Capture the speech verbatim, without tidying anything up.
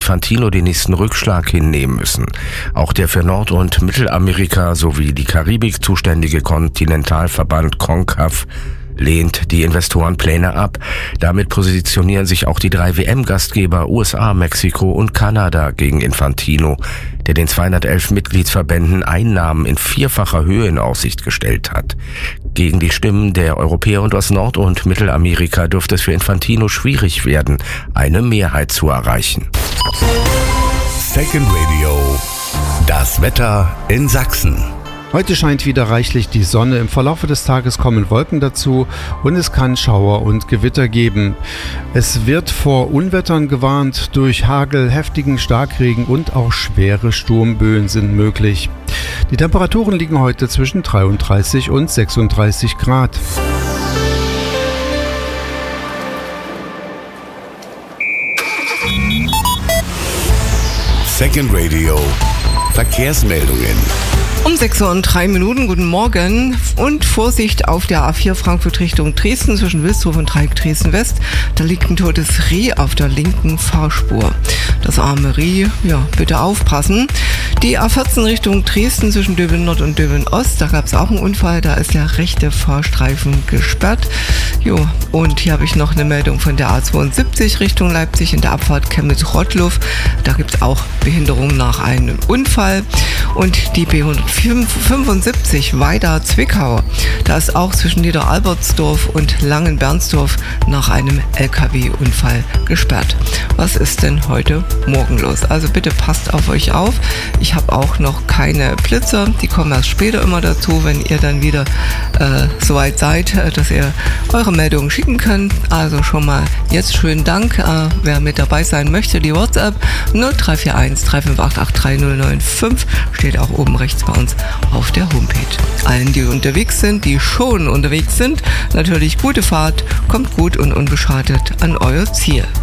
Infantino den nächsten Rückschlag hinnehmen müssen. Auch der für Nord- und Mittelamerika sowie die Karibik zuständige Kontinentalverband CONCACAF lehnt die Investorenpläne ab. Damit positionieren sich auch die drei W M-Gastgeber U S A, Mexiko und Kanada gegen Infantino, der den zweihundertelf Mitgliedsverbänden Einnahmen in vierfacher Höhe in Aussicht gestellt hat. Gegen die Stimmen der Europäer und aus Nord- und Mittelamerika dürfte es für Infantino schwierig werden, eine Mehrheit zu erreichen. Second Radio. Das Wetter in Sachsen. Heute scheint wieder reichlich die Sonne. Im Verlauf des Tages kommen Wolken dazu und es kann Schauer und Gewitter geben. Es wird vor Unwettern gewarnt. Durch Hagel, heftigen Starkregen und auch schwere Sturmböen sind möglich. Die Temperaturen liegen heute zwischen dreiunddreißig und sechsunddreißig Grad. Second Radio. Verkehrsmeldungen. Um sechs Uhr und drei Minuten, guten Morgen und Vorsicht auf der A vier Frankfurt Richtung Dresden zwischen Wilsdruff und Dreieck Dresden West. Da liegt ein totes Reh auf der linken Fahrspur. Das arme Reh, ja, bitte aufpassen. Die A vierzehn Richtung Dresden zwischen Döbeln Nord und Döbeln Ost, da gab es auch einen Unfall, da ist der rechte Fahrstreifen gesperrt. Jo, und hier habe ich noch eine Meldung von der A zweiundsiebzig Richtung Leipzig in der Abfahrt Chemnitz-Rottluff. Da gibt es auch Behinderung nach einem Unfall. Und die B hundertfünfundsiebzig Weida-Zwickau, da ist auch zwischen Niederalbertsdorf und Langenbernsdorf nach einem L K W-Unfall gesperrt. Was ist denn heute Morgen los? Also bitte passt auf euch auf. Ich habe auch noch keine Blitzer, die kommen erst später immer dazu, wenn ihr dann wieder äh, soweit seid, dass ihr eure Meldungen schicken könnt. Also schon mal jetzt schönen Dank. Äh, wer mit dabei sein möchte, die WhatsApp null drei vier eins drei fünf acht acht drei null neun fünf steht auch oben rechts bei uns auf der Homepage. Allen, die unterwegs sind, die schon unterwegs sind, natürlich gute Fahrt, kommt gut und unbeschadet an euer Ziel.